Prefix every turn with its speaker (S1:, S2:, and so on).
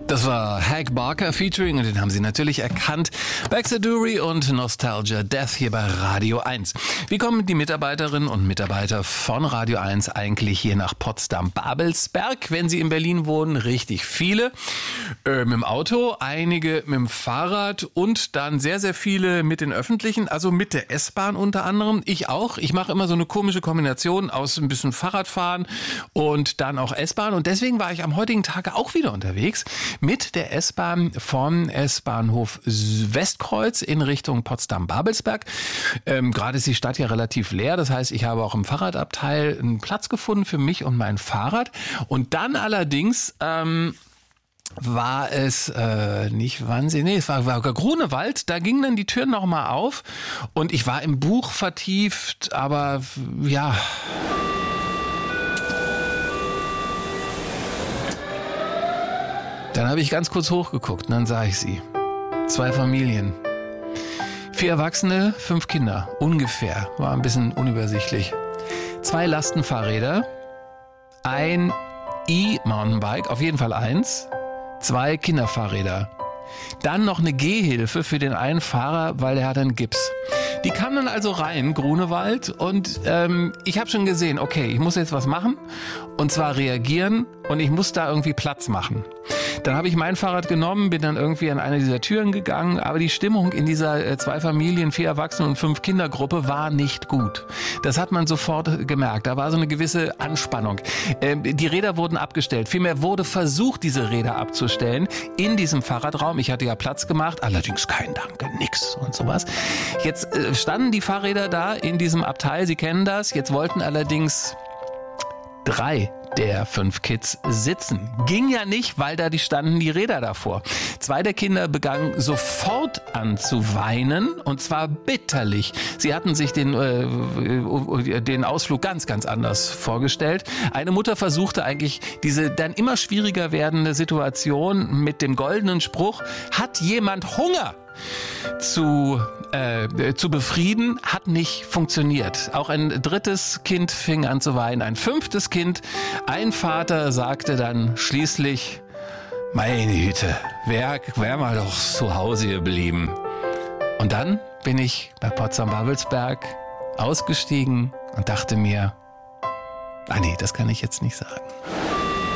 S1: Das war Hank Barker Featuring, und den haben Sie natürlich erkannt. Baxter Dury und Nostalgia Death hier bei Radio 1. Wie kommen die Mitarbeiterinnen und Mitarbeiter von Radio 1 eigentlich hier nach Potsdam-Babelsberg, wenn sie in Berlin wohnen? Richtig viele. Mit dem Auto, einige mit dem Fahrrad und dann sehr, sehr viele mit den Öffentlichen, also mit der S-Bahn unter anderem. Ich auch. Ich mache immer so eine komische Kombination aus ein bisschen Fahrradfahren und dann auch S-Bahn. Und deswegen war ich am heutigen Tage auch wieder unterwegs mit der S-Bahn vom S-Bahnhof Westkreuz in Richtung Potsdam-Babelsberg. Gerade ist die Stadt ja relativ leer. Das heißt, ich habe auch im Fahrradabteil einen Platz gefunden für mich und mein Fahrrad. Und dann allerdings war es nicht Wannsee, nee, es war Grunewald, da gingen dann die Türen nochmal auf und ich war im Buch vertieft, aber ja. Dann habe ich ganz kurz hochgeguckt und dann sah ich sie. 2 Familien. 4 Erwachsene, 5 Kinder, ungefähr, war ein bisschen unübersichtlich. 2 Lastenfahrräder, ein E-Mountainbike, auf jeden Fall 1. 2 Kinderfahrräder. Dann noch eine Gehhilfe für den einen Fahrer, weil er hat einen Gips. Die kamen dann also rein, Grunewald, und ich habe schon gesehen, okay, ich muss jetzt was machen, und zwar reagieren, und ich muss da irgendwie Platz machen. Dann habe ich mein Fahrrad genommen, bin dann irgendwie an eine dieser Türen gegangen, aber die Stimmung in dieser 2 Familien, 4 Erwachsene und 5 Kindergruppe war nicht gut. Das hat man sofort gemerkt. Da war so eine gewisse Anspannung. Die Räder wurden abgestellt. Vielmehr wurde versucht, diese Räder abzustellen in diesem Fahrradraum. Ich hatte ja Platz gemacht, allerdings kein Danke, nix und sowas. Jetzt standen die Fahrräder da in diesem Abteil, Sie kennen das. Jetzt wollten allerdings 3 der 5 Kids sitzen. Ging ja nicht, weil da standen die Räder davor. 2 der Kinder begannen sofort an zu weinen, und zwar bitterlich. Sie hatten sich den Ausflug ganz, ganz anders vorgestellt. Eine Mutter versuchte eigentlich diese dann immer schwieriger werdende Situation mit dem goldenen Spruch: Hat jemand Hunger? Zu befrieden, hat nicht funktioniert. Auch ein 3. Kind fing an zu weinen, ein 5. Kind. Ein Vater sagte dann schließlich: Meine Güte, wär mal doch zu Hause geblieben. Und dann bin ich bei Potsdam-Babelsberg ausgestiegen und dachte mir, nee, das kann ich jetzt nicht sagen.